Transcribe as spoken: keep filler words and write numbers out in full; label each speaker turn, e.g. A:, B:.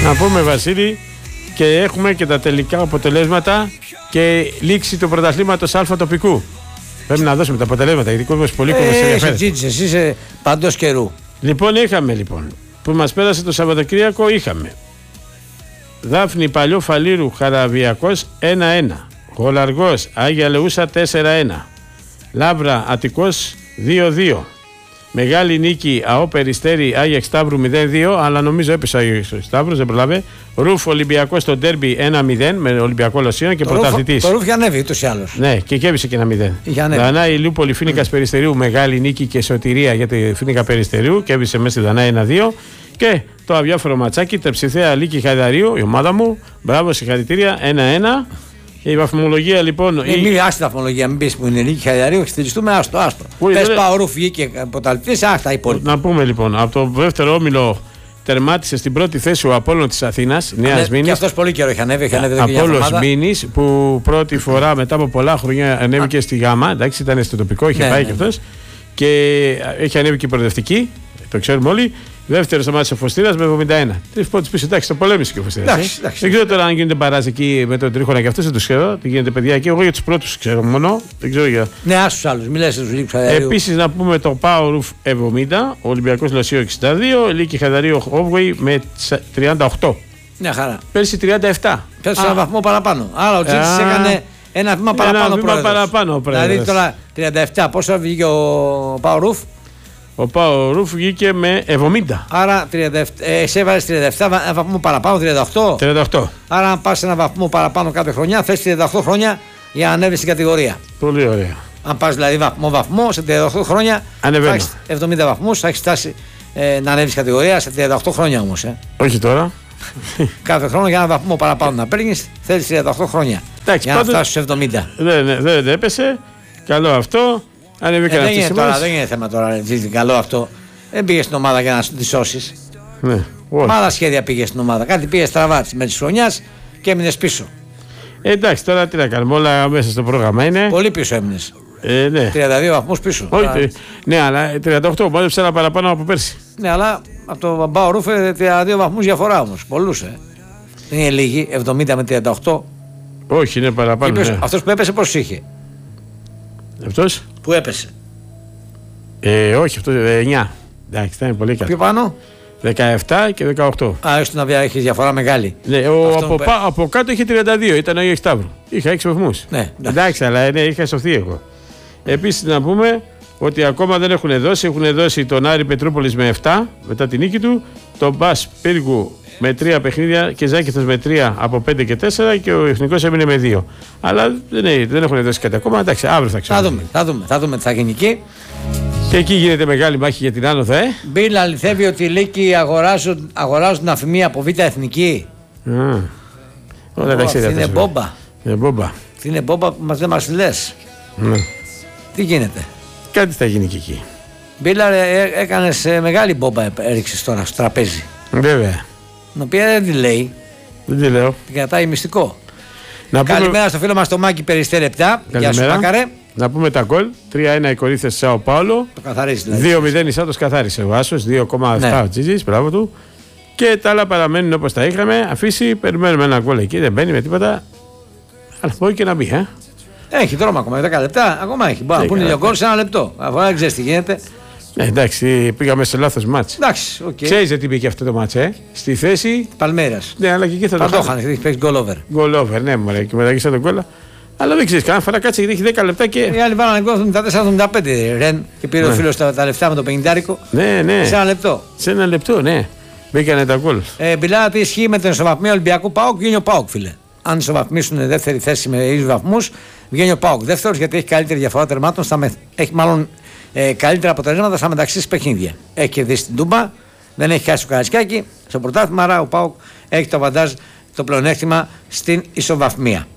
A: Να πούμε, Βασίλη, και έχουμε και τα τελικά αποτελέσματα και λήξη του πρωταθλήματος Α τοπικού. Πρέπει να δώσουμε τα αποτελέσματα, γιατί κόσμος πολύ κόσμος ενδιαφέρεται.
B: Εσύ είσαι παντός καιρού.
A: Λοιπόν, είχαμε λοιπόν, που μας πέρασε το Σαββατοκύριακο, είχαμε Δάφνη Παλιό Φαλήρου Χαραβιακός ένα ένα, Γολαργός Άγια Λεούσα τέσσερα ένα, Λάβρα Αττικός δύο δύο, Μεγάλη Νίκη ΑΟ Περιστέρι Άγια Σταύρου μηδέν δύο, αλλά νομίζω έπεσε ο Άγιος Σταύρος, δεν προλάβε. Ρουφ Ολυμπιακός στο ντέρμπι ένα μηδέν με Ολυμπιακό Λοσίων και πρωταθλητής.
B: Το Ρουφ είχε ανέβει ούτως ή άλλως.
A: Ναι, και κέβησε και ένα μηδέν. Δανάη Ηλιούπολη Φοίνικας mm. Περιστερίου, Μεγάλη Νίκη και σωτηρία για τη Φοίνικα Περιστερίου, κέβησε μέσα στη Δανάη ένα δύο. Και το αδιάφορο ματσάκι, Τερψιθέα Λίκη Χαϊδαρίου, η ομάδα μου. Μπράβο, συγχαρητήρια, ένα ένα. Η βαθμολογία λοιπόν.
B: Μην η... άστη βαθμολογία, μην πει που είναι Λίκη Χαϊδαρίου, στηριστούμε άστο. άστο. Πες πάω Ρουφ βγήκε πρωταθλητής, άστα υπόλοιπα.
A: Να πούμε λοιπόν, από το δεύτερο όμιλο τερμάτισε στην πρώτη θέση ο Απόλλων της Αθήνας, Νέας Μήνης.
B: Και αυτός πολύ καιρό είχε ανέβει.
A: Απόλλωνας Μήνης, που πρώτη φορά μετά από πολλά χρόνια ανέβηκε στη Γάμα. Εντάξει, ήταν στο τοπικό, είχε ναι, πάει ναι, και αυτός. Και έχει ανέβει και η προοδευτική, το ξέρουμε όλοι. Δεύτερο σταμάτησε ο Φωστήρας με εβδομήντα ένα. Τρεις πόντους πίσω, εντάξει, το πολέμησε και ο Φωστήρας. Δεν ξέρω τώρα αν γίνεται παράζ εκεί με τον Τρίχωνα και αυτός, δεν το ξέρω. Τι γίνεται, παιδιά, εκεί. Εγώ για τους πρώτους ξέρω μόνο. Δεν ξέρω για.
B: Ναι, άσους άλλους, μιλάς στους Λίκους Χαϊδαρίου.
A: Επίσης να πούμε το Πάο Ρουφ εβδομήντα, ο Ολυμπιακός Λοσίο εξήντα δύο, Λίκη Χαϊδαρίου Όβγοη με τριάντα οκτώ.
B: Μια χαρά.
A: Πέρσι τριάντα επτά.
B: Πέρσι ένα βαθμό παραπάνω. Άρα ο Τσίτσης έκανε ένα βήμα παραπάνω.
A: Ένα βήμα παραπάνω.
B: Δηλαδή τώρα τριάντα επτά, πόσο βγήκε ο Πάο Ρουφ.
A: Ο Πάο Ρουφ βγήκε με εβδομήντα.
B: Άρα τριάντα επτά, ε, εσύ έβαλες τριάντα επτά, ένα βαθμό παραπάνω, τριάντα οκτώ.
A: τριάντα οκτώ.
B: Άρα αν πας ένα βαθμό παραπάνω κάποια χρονιά, θες τριάντα οκτώ χρόνια για να ανέβεις στην κατηγορία.
A: Πολύ ωραία.
B: Αν πας δηλαδή βαθμό βαθμό, σε τριάντα οκτώ χρόνια θα έχεις εβδομήντα βαθμούς, θα έχεις φτάσει ε, να ανέβεις κατηγορία σε τριάντα οκτώ χρόνια όμως. Ε.
A: Όχι τώρα.
B: Κάθε χρόνο για ένα βαθμό παραπάνω να παίρνεις, θέλεις τριάντα οκτώ χρόνια.
A: Εντάξει,
B: για να φτάσεις στους εβδομήντα.
A: Δεν δε, δε, δε έπεσε. Καλό αυτό.
B: Ε, δεν, είναι τώρα, δεν είναι θέμα τώρα, ζήσει, καλό αυτό. Δεν πήγε στην ομάδα για να τη σώσεις.
A: Ναι,
B: με άλλα σχέδια πήγε στην ομάδα. Κάτι πήγε στραβά με τη χρονιά και έμεινε πίσω.
A: Ε, εντάξει, τώρα τι να κάνουμε, όλα μέσα στο πρόγραμμα είναι.
B: Πολύ πίσω έμεινε.
A: Ε, ναι.
B: τριάντα δύο βαθμούς πίσω.
A: Όχι, τώρα... ναι, αλλά τριάντα οκτώ, μόλιψε ένα παραπάνω από πέρσι.
B: Ναι, αλλά από το Πάο Ρουφ τριάντα δύο βαθμούς διαφορά όμως. Πολλούς, ε. Δεν είναι λίγοι, εβδομήντα με τριάντα οκτώ.
A: Όχι, είναι παραπάνω. Ναι.
B: Αυτός που έπεσε πώς είχε.
A: Αυτός
B: που έπεσε.
A: Ε, όχι, αυτό εννιά. Εντάξει, ήταν πολύ καλό.
B: Πιο πάνω.
A: δεκαεπτά και δεκαοκτώ.
B: Α, έστω να έχει διαφορά μεγάλη.
A: Ναι, ο, από, πα, από κάτω είχε τριάντα δύο, ήταν ο Άγιος Σταύρου. Είχα έξι βαθμούς.
B: Ναι, εντάξει.
A: εντάξει, αλλά ναι, είχα σωθεί εγώ. Επίσης να πούμε ότι ακόμα δεν έχουν δώσει. Έχουν δώσει τον Άρη Πετρούπολης με επτά μετά την νίκη του. Τον Μπας Πύργου με τρία παιχνίδια και Ζάκηθος με τρία από πέντε και τέσσερα και ο Εθνικός έμεινε με δύο. Αλλά δεν, δεν έχουν δώσει κάτι ακόμα. Εντάξει, αύριο θα ξέρουμε.
B: Θα δούμε, θα δούμε, θα δούμε τι θα γίνει εκεί.
A: Και εκεί γίνεται μεγάλη μάχη για την άνοδο, ε.
B: Μπίλ, αληθεύει ότι οι Λύκοι αγοράζουν, αγοράζουν αφημία από Β' Εθνική.
A: Mm. Όλα τα ξέρετε.
B: Είναι μπόμπα.
A: Είναι μπόμπα.
B: Είναι μπόμπα που μας δεν μας λες.
A: Mm.
B: Τι γίνεται.
A: Κάτι θα γίνει και εκεί.
B: Μπίλα, έκανες μεγάλη μπόμπα, έριξες τώρα στο τραπέζι.
A: Βέβαια.
B: Την οποία δεν τη λέει.
A: Δεν τη λέω.
B: Την κρατάει μυστικό.
A: Να
B: Καλημέρα
A: πούμε...
B: στο φίλο μας το Μάκη Περιστέρι επτά. Γεια σου Μάκαρε.
A: Να πούμε τα γκολ. τρία ένα η Κορίνθιας Σάο Πάολο.
B: Το καθαρίζει δηλαδή.
A: δύο μηδέν η Σάντος καθάρισε ο Άσος. δύο κόμμα επτά ο Τζίζης. Μπράβο του. Και τα άλλα παραμένουν όπως τα είχαμε. Αφήσει, περιμένουμε ένα γκολ εκεί. Δεν μπαίνει με τίποτα. Αλλά μπορεί και να μπει, ε.
B: Έχει δρόμο ακόμα. δέκα λεπτά. Ακόμα έχει. Μπορεί να πούνε δύο γκολ σε ένα λεπτό. Αφού δεν ξέρει τι γίνεται.
A: Ναι, εντάξει, πήγαμε σε λάθος μάτς.
B: Εντάξει, οκ. Okay.
A: Ξέρεις γιατί πήγε αυτό το μάτς, ε. Στη θέση.
B: Παλμέρας.
A: Ναι, αλλά και εκεί θα το
B: χάσει. Παντόχανε, έχει παίξει goal over.
A: Goal over, ναι, μωρέ, και μεταγγίσα τον γκολ. Αλλά δεν ξέρεις, κανένα φορά κάτσε γιατί έχει δέκα λεπτά και.
B: Οι άλλοι βάλανε γκολ εβδομήντα τέσσερα εβδομήντα πέντε ρεν και πήρε ναι. ο φίλος τα, τα λεφτά με το πενηντάρικο.
A: Ναι, ναι.
B: Σε ένα λεπτό.
A: Σε ένα λεπτό, ναι. Μπήκανε τα γκολ.
B: Ε, Μπιλάρα, τι ισχύει με τον ισοβαθμίο Ολυμπιακού ΠΑΟΚ, βγαίνει ο ΠΑΟΚ, φίλε. Αν ισοβαθμίσουν δεύτερη θέση με ίδιους βαθμούς, βγαίνει ο ΠΑΟΚ. Δεύτερος γιατί έχει καλύτερη διαφορά τερμάτων, στα με... έχει μάλλον ε, καλύτερα αποτελέσματα στα μεταξύ παιχνίδια. Έχει κερδίσει την Τούμπα, δεν έχει χάσει το Καραϊσκάκι στο πρωτάθλημα, άρα ο ΠΑΟΚ έχει το βαντάζ, το πλεονέκτημα στην ισοβαθμία.